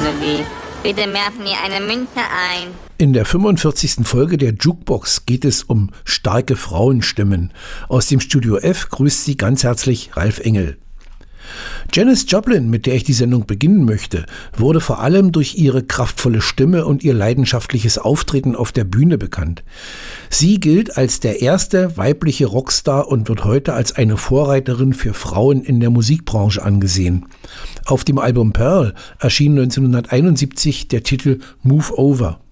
Melodie. Bitte werfen Sie eine Münze ein. In der 45. Folge der Jukebox geht es um starke Frauenstimmen. Aus dem Studio F grüßt Sie ganz herzlich Ralf Engel. Janis Joplin, mit der ich die Sendung beginnen möchte, wurde vor allem durch ihre kraftvolle Stimme und ihr leidenschaftliches Auftreten auf der Bühne bekannt. Sie gilt als der erste weibliche Rockstar und wird heute als eine Vorreiterin für Frauen in der Musikbranche angesehen. Auf dem Album Pearl erschien 1971 der Titel Move Over.